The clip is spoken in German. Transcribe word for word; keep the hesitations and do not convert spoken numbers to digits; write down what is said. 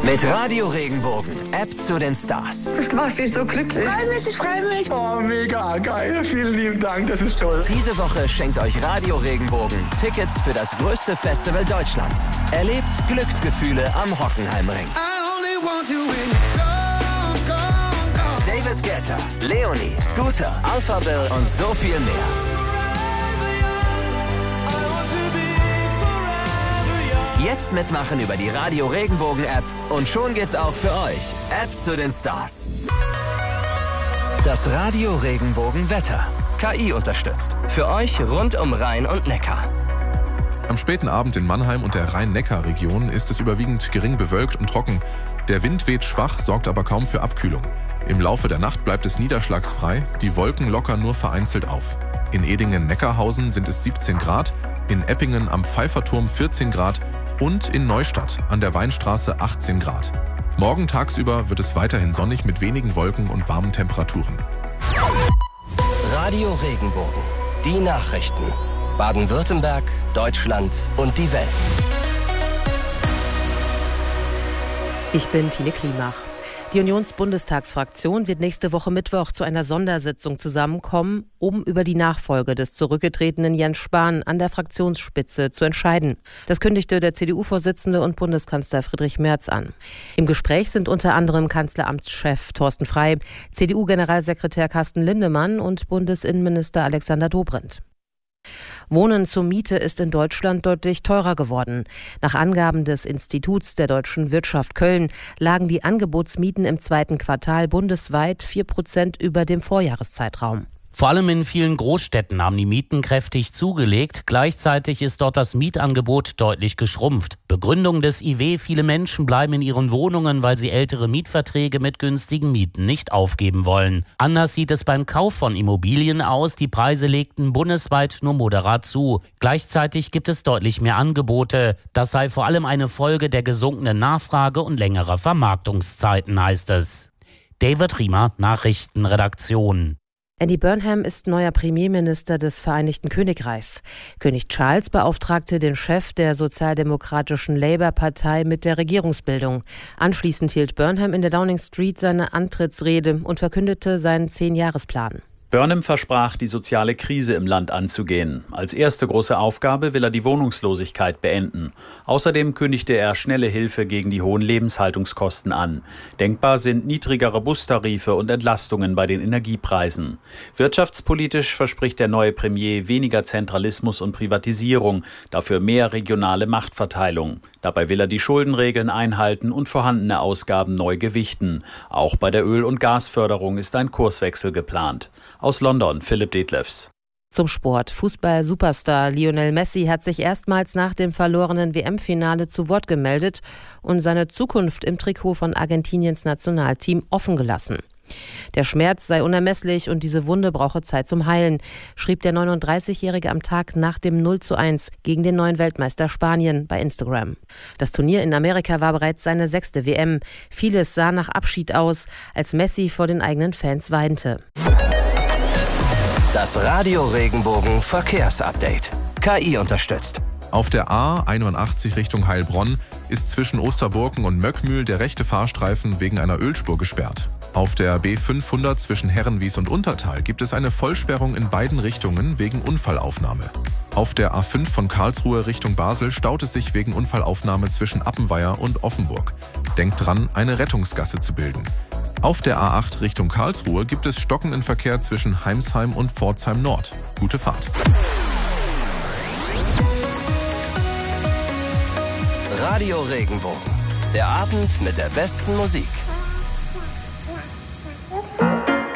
Mit Radio Regenbogen, App zu den Stars. Das macht mich so glücklich. Ich freue mich, ich freue mich. Oh, mega geil. Vielen lieben Dank, das ist toll. Diese Woche schenkt euch Radio Regenbogen Tickets für das größte Festival Deutschlands. Erlebt Glücksgefühle am Hockenheimring. David Guetta, Leonie, Scooter, Alpha Bill und so viel mehr. Jetzt mitmachen über die Radio Regenbogen App und schon geht's auch für euch. App zu den Stars. Das Radio Regenbogen Wetter. K I unterstützt. Für euch rund um Rhein und Neckar. Am späten Abend in Mannheim und der Rhein-Neckar-Region ist es überwiegend gering bewölkt und trocken. Der Wind weht schwach, sorgt aber kaum für Abkühlung. Im Laufe der Nacht bleibt es niederschlagsfrei, die Wolken lockern nur vereinzelt auf. In Edingen-Neckarhausen sind es siebzehn Grad, in Eppingen am Pfeifferturm vierzehn Grad und in Neustadt an der Weinstraße achtzehn Grad. Morgen tagsüber wird es weiterhin sonnig mit wenigen Wolken und warmen Temperaturen. Radio Regenbogen. Die Nachrichten. Baden-Württemberg, Deutschland und die Welt. Ich bin Tine Klimach. Die Unionsbundestagsfraktion wird nächste Woche Mittwoch zu einer Sondersitzung zusammenkommen, um über die Nachfolge des zurückgetretenen Jens Spahn an der Fraktionsspitze zu entscheiden. Das kündigte der C D U-Vorsitzende und Bundeskanzler Friedrich Merz an. Im Gespräch sind unter anderem Kanzleramtschef Thorsten Frey, C D U-Generalsekretär Carsten Lindemann und Bundesinnenminister Alexander Dobrindt. Wohnen zur Miete ist in Deutschland deutlich teurer geworden. Nach Angaben des Instituts der deutschen Wirtschaft Köln lagen die Angebotsmieten im zweiten Quartal bundesweit vier Prozent über dem Vorjahreszeitraum. Vor allem in vielen Großstädten haben die Mieten kräftig zugelegt. Gleichzeitig ist dort das Mietangebot deutlich geschrumpft. Begründung des I W: Viele Menschen bleiben in ihren Wohnungen, weil sie ältere Mietverträge mit günstigen Mieten nicht aufgeben wollen. Anders sieht es beim Kauf von Immobilien aus. Die Preise legten bundesweit nur moderat zu. Gleichzeitig gibt es deutlich mehr Angebote. Das sei vor allem eine Folge der gesunkenen Nachfrage und längerer Vermarktungszeiten, heißt es. David Riemer, Nachrichtenredaktion. Andy Burnham ist neuer Premierminister des Vereinigten Königreichs. König Charles beauftragte den Chef der sozialdemokratischen Labour-Partei mit der Regierungsbildung. Anschließend hielt Burnham in der Downing Street seine Antrittsrede und verkündete seinen Zehn-Jahres-Plan. Burnham versprach, die soziale Krise im Land anzugehen. Als erste große Aufgabe will er die Wohnungslosigkeit beenden. Außerdem kündigte er schnelle Hilfe gegen die hohen Lebenshaltungskosten an. Denkbar sind niedrigere Bustarife und Entlastungen bei den Energiepreisen. Wirtschaftspolitisch verspricht der neue Premier weniger Zentralismus und Privatisierung, dafür mehr regionale Machtverteilung. Dabei will er die Schuldenregeln einhalten und vorhandene Ausgaben neu gewichten. Auch bei der Öl- und Gasförderung ist ein Kurswechsel geplant. Aus London, Philipp Detlefs. Zum Sport. Fußball-Superstar Lionel Messi hat sich erstmals nach dem verlorenen W M-Finale zu Wort gemeldet und seine Zukunft im Trikot von Argentiniens Nationalteam offen gelassen. Der Schmerz sei unermesslich und diese Wunde brauche Zeit zum Heilen, schrieb der neununddreißigjährige am Tag nach dem null zu eins gegen den neuen Weltmeister Spanien bei Instagram. Das Turnier in Amerika war bereits seine sechste W M. Vieles sah nach Abschied aus, als Messi vor den eigenen Fans weinte. Das Radio Regenbogen Verkehrsupdate. K I unterstützt. Auf der A einundachtzig Richtung Heilbronn ist zwischen Osterburken und Möckmühl der rechte Fahrstreifen wegen einer Ölspur gesperrt. Auf der B fünfhundert zwischen Herrenwies und Untertal gibt es eine Vollsperrung in beiden Richtungen wegen Unfallaufnahme. Auf der A fünf von Karlsruhe Richtung Basel staut es sich wegen Unfallaufnahme zwischen Appenweier und Offenburg. Denkt dran, eine Rettungsgasse zu bilden. Auf der A acht Richtung Karlsruhe gibt es stockenden Verkehr zwischen Heimsheim und Pforzheim Nord. Gute Fahrt. Radio Regenbogen. Der Abend mit der besten Musik.